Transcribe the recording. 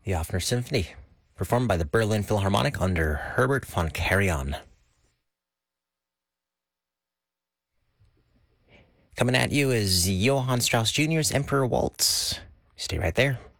the Offner Symphony, performed by the Berlin Philharmonic under Herbert von Karajan. Coming at you is Johann Strauss Jr.'s Emperor Waltz. Stay right there.